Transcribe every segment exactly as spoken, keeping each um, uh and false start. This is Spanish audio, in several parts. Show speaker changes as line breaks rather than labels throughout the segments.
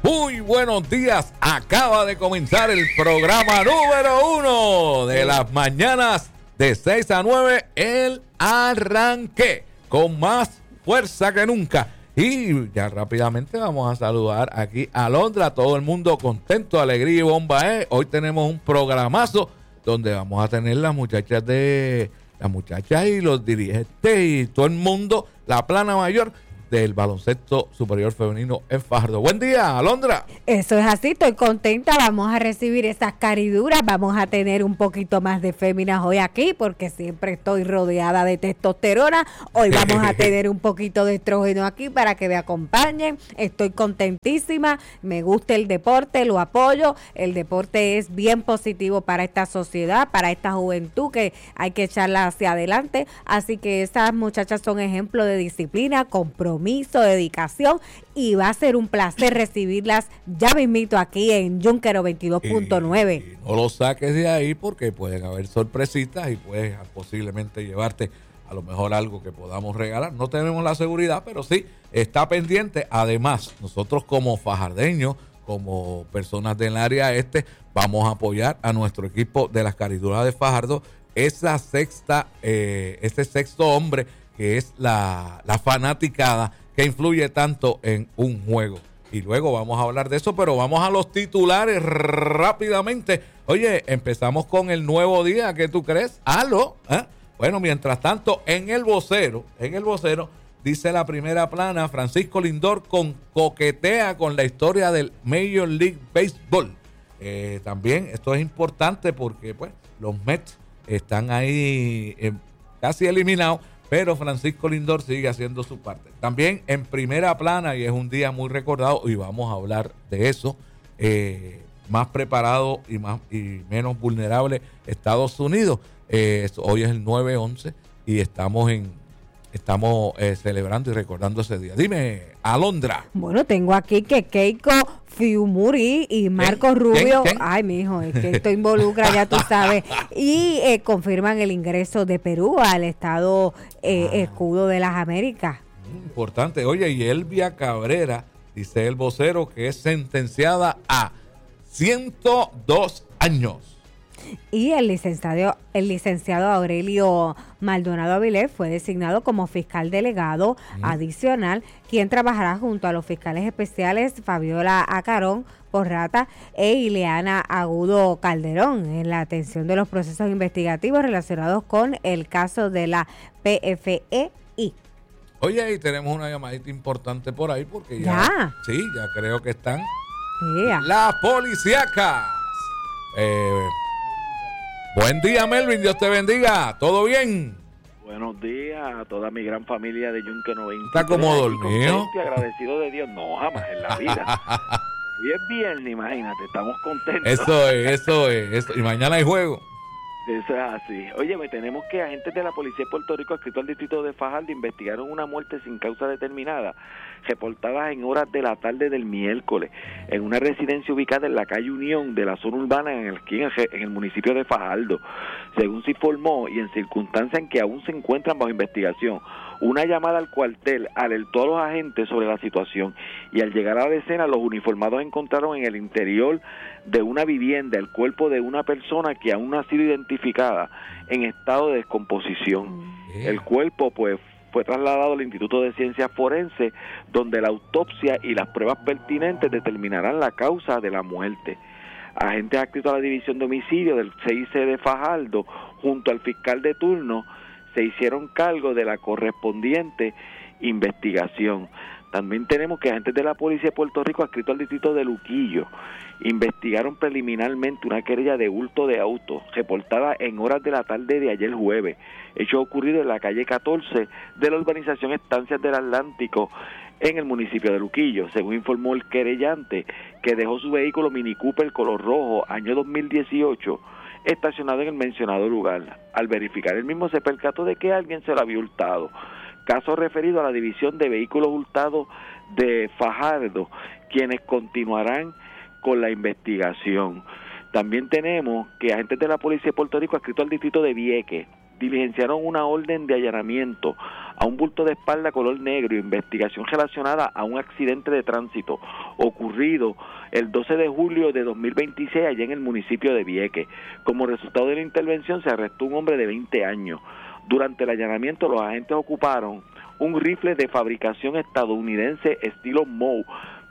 Muy buenos días. Acaba de comenzar el programa número uno de las mañanas de seis a nueve. El arranque con más fuerza que nunca. Y ya rápidamente vamos a saludar aquí a Alondra. Todo el mundo contento, alegría y bomba. ¿eh? Hoy tenemos un programazo donde vamos a tener las muchachas de las muchachas y los dirigentes y todo el mundo, la plana mayor del baloncesto superior femenino en Fajardo. Buen día, Alondra.
Eso es así, estoy contenta, vamos a recibir esas cariduras, vamos a tener un poquito más de féminas hoy aquí, porque siempre estoy rodeada de testosterona. Hoy vamos a tener un poquito de estrógeno aquí para que me acompañen. Estoy contentísima, me gusta el deporte, lo apoyo. El deporte es bien positivo para esta sociedad, para esta juventud que hay que echarla hacia adelante. Así que esas muchachas son ejemplo de disciplina, compromiso, dedicación, y va a ser un placer recibirlas ya mismito aquí en Junquero veintidós punto nueve.
No lo saques de ahí porque pueden haber sorpresitas y puedes posiblemente llevarte a lo mejor algo que podamos regalar. No tenemos la seguridad, pero sí está pendiente. Además, nosotros como fajardeños, como personas del área este, vamos a apoyar a nuestro equipo de las cariduras de Fajardo, esa sexta, eh, ese sexto hombre que es la, la fanaticada que influye tanto en un juego. Y luego vamos a hablar de eso, pero vamos a los titulares rápidamente. Oye, empezamos con el nuevo día, ¿qué tú crees? ¿Aló? ¿Eh? Bueno, mientras tanto, en el vocero, en el vocero, dice la primera plana, Francisco Lindor con, coquetea con la historia del Major League Baseball. Eh, también esto es importante porque pues los Mets están ahí eh, casi eliminados, pero Francisco Lindor sigue haciendo su parte. También en primera plana, y es un día muy recordado, y vamos a hablar de eso, eh, más preparado y más y menos vulnerable Estados Unidos. Eh, hoy es el nueve once y estamos en estamos eh, celebrando y recordando ese día. Dime, Alondra.
Bueno, tengo aquí que Keiko Fiumuri y Marco Rubio, ¿Quién? ¿Quién? Ay, mijo, es que esto involucra, ya tú sabes, y eh, confirman el ingreso de Perú al estado eh, ah. escudo de las Américas.
Importante. Oye, y Elvia Cabrera, dice el vocero, que es sentenciada a ciento dos años.
Y el licenciado, el licenciado Aurelio Maldonado Avilés fue designado como fiscal delegado mm. adicional, quien trabajará junto a los fiscales especiales Fabiola Acarón Porrata e Ileana Agudo Calderón en la atención de los procesos investigativos relacionados con el caso de la P F E I.
Oye, ahí tenemos una llamadita importante por ahí porque ya,
¿Ya?
sí, ya creo que están
yeah.
las policíacas. Eh... Buen día, Melvin, Dios te bendiga, ¿todo bien?
Buenos días a toda mi gran familia de Yunque noventa.
¿Está como dormido?
Estoy agradecido de Dios, no, jamás en la vida. Hoy es viernes, imagínate, estamos contentos.
Eso es, eso es, eso. Y mañana hay juego.
Eso es así. Oye, tenemos que agentes de la Policía de Puerto Rico, adscritos al distrito de Fajardo, investigaron una muerte sin causa determinada, reportada en horas de la tarde del miércoles, en una residencia ubicada en la calle Unión de la zona urbana en el, aquí en el, en el municipio de Fajardo. Según se informó, y en circunstancias en que aún se encuentran bajo investigación, una llamada al cuartel alertó a los agentes sobre la situación, y al llegar a la escena, los uniformados encontraron en el interior de una vivienda el cuerpo de una persona que aún no ha sido identificada en estado de descomposición. Yeah. El cuerpo, pues, fue trasladado al Instituto de Ciencias Forenses, donde la autopsia y las pruebas pertinentes determinarán la causa de la muerte. Agentes adscritos a la División de Homicidio del C I C de Fajardo, junto al fiscal de turno, se hicieron cargo de la correspondiente investigación. También tenemos que agentes de la Policía de Puerto Rico, adscritos al distrito de Luquillo, investigaron preliminarmente una querella de hurto de auto reportada en horas de la tarde de ayer jueves, hecho ocurrido en la calle catorce de la urbanización Estancias del Atlántico en el municipio de Luquillo. Según informó el querellante, que dejó su vehículo Mini Cooper color rojo año dos mil dieciocho estacionado en el mencionado lugar. Al verificar el mismo, se percató de que alguien se lo había hurtado. Caso referido a la División de Vehículos Hurtados de Fajardo, quienes continuarán con la investigación. También tenemos que agentes de la Policía de Puerto Rico, adscritos al distrito de Vieques, diligenciaron una orden de allanamiento a un bulto de espalda color negro, investigación relacionada a un accidente de tránsito ocurrido el doce de julio de dos mil veintiséis allá en el municipio de Vieques. Como resultado de la intervención se arrestó un hombre de veinte años. Durante el allanamiento los agentes ocuparon un rifle de fabricación estadounidense estilo M O U,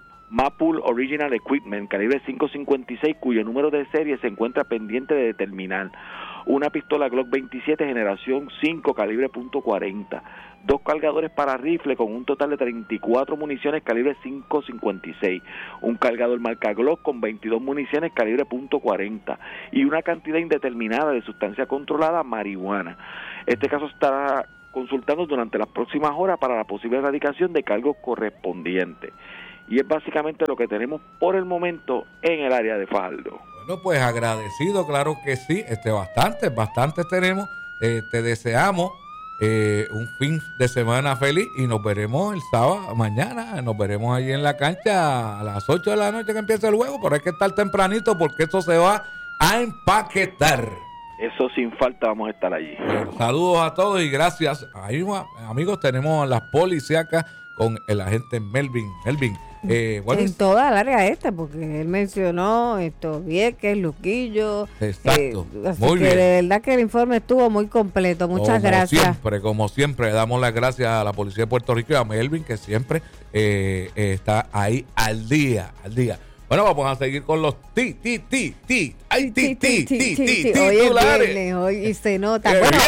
Maple Original Equipment, calibre cinco cincuenta y seis, cuyo número de serie se encuentra pendiente de determinar, una pistola Glock veintisiete generación cinco, calibre punto cuarenta, dos cargadores para rifle con un total de treinta y cuatro municiones calibre cinco cincuenta y seis, un cargador marca Glock con veintidós municiones calibre punto cuarenta y una cantidad indeterminada de sustancia controlada, marihuana. Este caso estará consultando durante las próximas horas para la posible erradicación de cargos correspondientes. Y es básicamente lo que tenemos por el momento en el área de Fajardo.
Bueno, pues agradecido, claro que sí, este bastante, bastante tenemos. Eh, te deseamos eh, un fin de semana feliz y nos veremos el sábado, mañana, nos veremos allí en la cancha a las ocho de la noche que empieza el juego, pero hay que estar tempranito porque esto se va a empaquetar.
Eso sin falta vamos a estar allí.
Bueno, saludos a todos y gracias. Ahí, amigos, tenemos a las policíacas con el agente Melvin. Melvin. Eh,
en es? toda el área esta, porque él mencionó esto, Vieques, Luquillo.
Exacto.
Eh, así muy que bien. De verdad que el informe estuvo muy completo. Muchas
como
gracias.
Siempre, como siempre, damos las gracias a la Policía de Puerto Rico y a Melvin, que siempre eh, eh, está ahí al día, al día. Bueno, vamos a seguir con los ti, ti, ti, ti, ay, ti, ti, ti, ti, titulares.
Hoy y se nota. Bueno,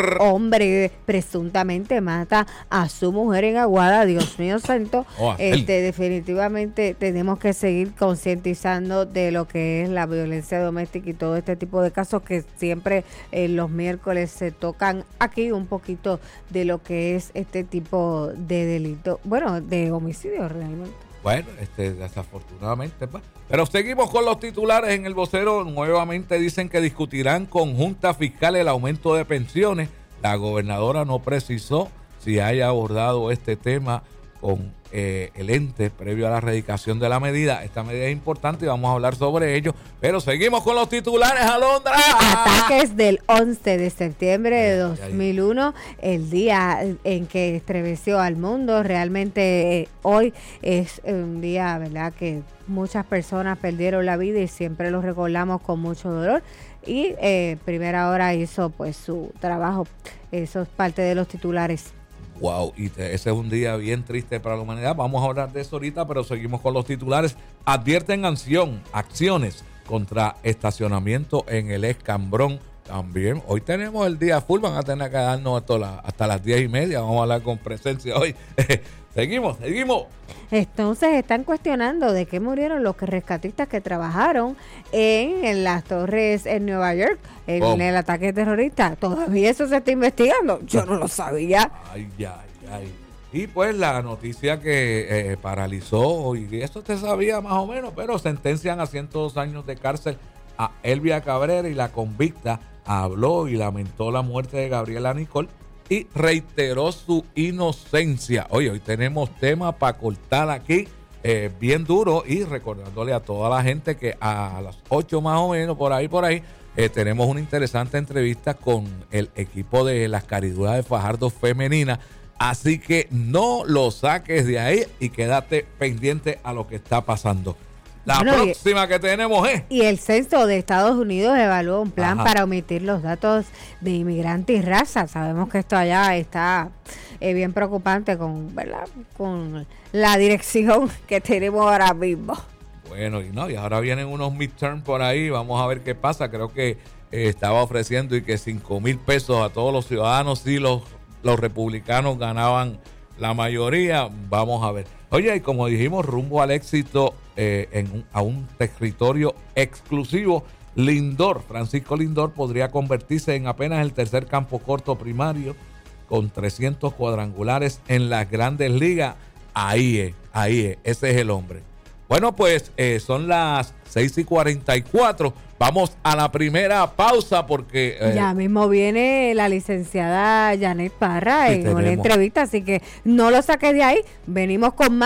hombre presuntamente mata a su mujer en Aguada, Dios mío santo. Oh, este, definitivamente tenemos que seguir concientizando de lo que es la violencia doméstica y todo este tipo de casos que siempre eh, los miércoles se tocan aquí un poquito de lo que es este tipo de delito, bueno, de homicidio realmente.
Bueno, este, desafortunadamente, pues. Pero seguimos con los titulares en el vocero. Nuevamente dicen que discutirán con Junta Fiscal el aumento de pensiones. La gobernadora no precisó si haya abordado este tema con eh, el ente previo a la erradicación de la medida. Esta medida es importante y vamos a hablar sobre ello. Pero seguimos con los titulares, Alondra.
Ataques del once de septiembre de dos mil uno, el día en que estremeció al mundo. Realmente eh, hoy es un día, ¿verdad?, que muchas personas perdieron la vida y siempre lo recordamos con mucho dolor. Y eh, Primera Hora hizo pues su trabajo. Eso es parte de los titulares.
Wow, y te, ese es un día bien triste para la humanidad. Vamos a hablar de eso ahorita, pero seguimos con los titulares. Advierten acción, acciones contra estacionamiento en el Escambrón. También, hoy tenemos el día full, van a tener que darnos hasta, la, hasta las diez y media. Vamos a hablar con presencia hoy. Seguimos, seguimos.
Entonces están cuestionando de qué murieron los rescatistas que trabajaron en, en las torres en Nueva York, en oh. el ataque terrorista. Todavía eso se está investigando. Yo no lo sabía.
Ay, ay, ay. Y pues la noticia que eh, paralizó, y eso te sabía más o menos, pero sentencian a ciento dos años de cárcel a Elvia Cabrera y la convicta habló y lamentó la muerte de Gabriela Nicole y reiteró su inocencia. Oye, hoy tenemos tema para cortar aquí eh, bien duro y recordándole a toda la gente que a las ocho más o menos, por ahí, por ahí, eh, tenemos una interesante entrevista con el equipo de las Cariduras de Fajardo Femenina. Así que no lo saques de ahí y quédate pendiente a lo que está pasando. La bueno, próxima y, que tenemos es...
Y el Censo de Estados Unidos evaluó un plan Ajá. para omitir los datos de inmigrantes y raza. Sabemos que esto allá está eh, bien preocupante con, ¿verdad?, con la dirección que tenemos ahora mismo.
Bueno, y no, y ahora vienen unos midterms por ahí. Vamos a ver qué pasa. Creo que eh, estaba ofreciendo y que cinco mil pesos a todos los ciudadanos si los, los republicanos ganaban la mayoría. Vamos a ver. Oye, y como dijimos, rumbo al éxito eh, en un, a un territorio exclusivo, Lindor, Francisco Lindor, podría convertirse en apenas el tercer campo corto primario con trescientos cuadrangulares en las Grandes Ligas. Ahí es, ahí es, ese es el hombre. Bueno, pues eh, son las seis y cuarenta y cuatro. Vamos a la primera pausa porque...
Eh, ya mismo viene la licenciada Janet Parra sí, en tenemos. una entrevista, así que no lo saques de ahí. Venimos con más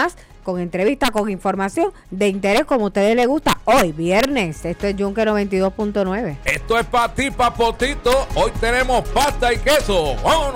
con entrevistas, con información de interés como a ustedes les gusta. Hoy, viernes, esto es Yunque noventa y dos punto nueve.
Esto es para ti, papotito. Hoy tenemos pasta y queso. ¡Vámonos!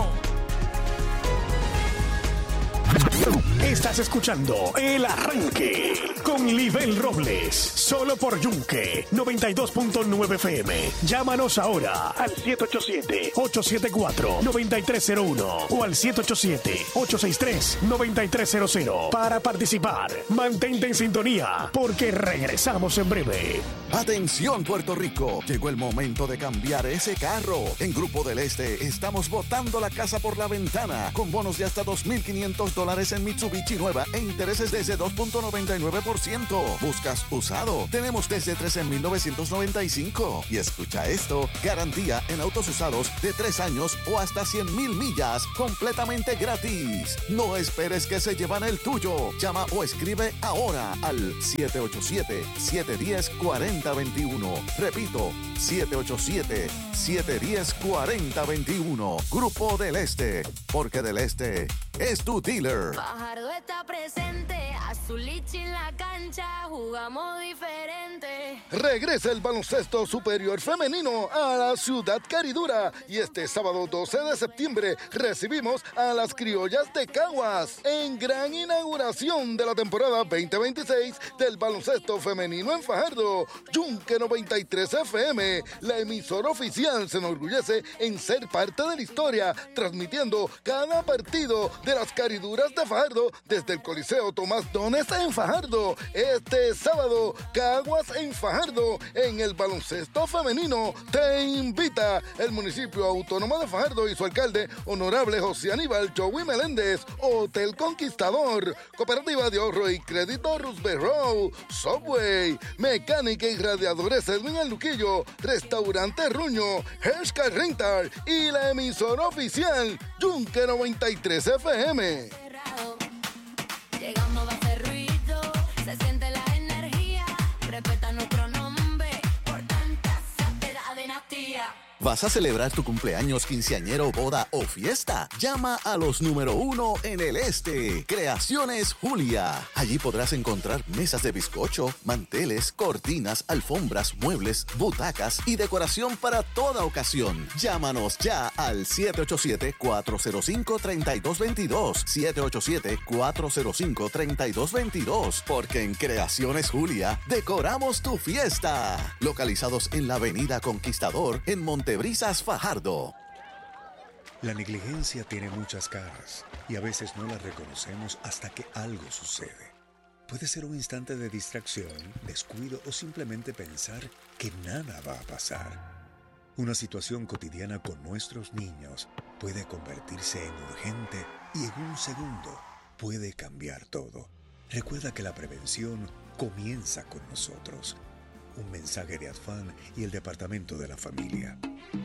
Estás escuchando El Arranque con Libel Robles, solo por Yunque noventa y dos punto nueve F M. Llámanos ahora al siete ocho siete, ocho siete cuatro, nueve tres cero uno o al siete ocho siete, ocho seis tres, nueve tres cero cero para participar. Mantente en sintonía porque regresamos en breve.
Atención Puerto Rico, llegó el momento de cambiar ese carro. En Grupo del Este estamos botando la casa por la ventana con bonos de hasta dos mil quinientos dólares en Mitsubishi nueva e intereses desde dos punto noventa y nueve por ciento. ¿Buscas usado? Tenemos desde trece mil novecientos noventa y cinco. Y escucha esto, garantía en autos usados de tres años o hasta cien mil millas completamente gratis. No esperes que se llevan el tuyo. Llama o escribe ahora al siete ocho siete, siete uno cero, cuatro cero dos uno. Repito, siete ocho siete, siete uno cero, cuatro cero dos uno. Grupo del Este, porque del Este es tu dealer.
Fajardo está presente, Azulichi en la cancha, jugamos diferente.
Regresa el baloncesto superior femenino a la ciudad caridura y este sábado doce de septiembre recibimos a las criollas de Caguas en gran inauguración de la temporada veinte veintiséis del baloncesto femenino en Fajardo. Yunque noventa y tres F M, la emisora oficial, se enorgullece en ser parte de la historia, transmitiendo cada partido de las cariduras de Fajardo desde el Coliseo Tomás Dones en Fajardo. Este sábado, Caguas en Fajardo, en el baloncesto femenino, te invita el municipio autónomo de Fajardo y su alcalde, honorable José Aníbal Joey Meléndez. Hotel Conquistador, Cooperativa de Ahorro y Crédito Roosevelt Road, Subway, Mecánica y Radiadores Edwin El Luquillo, Restaurante Ruño, Hershka Rental y la emisora oficial Yunque noventa y tres F M.
Llegamos a hacer ruido, se siente la energía, respeta nuestro nombre por tanta santidad de dinastía.
¿Vas a celebrar tu cumpleaños, quinceañero, boda o fiesta? Llama a los número uno en el este. Creaciones Julia. Allí podrás encontrar mesas de bizcocho, manteles, cortinas, alfombras, muebles, butacas y decoración para toda ocasión. Llámanos ya al siete ocho siete, cuatro cero cinco, tres dos dos dos. siete ocho siete, cuatro cero cinco, tres dos dos dos. Porque en Creaciones Julia decoramos tu fiesta. Localizados en la Avenida Conquistador en Monte Brisas, Fajardo.
La negligencia tiene muchas caras y a veces no la reconocemos hasta que algo sucede. Puede ser un instante de distracción, descuido o simplemente pensar que nada va a pasar. Una situación cotidiana con nuestros niños puede convertirse en urgente y en un segundo puede cambiar todo. Recuerda que la prevención comienza con nosotros. Un mensaje de ADFAN y el Departamento de la Familia.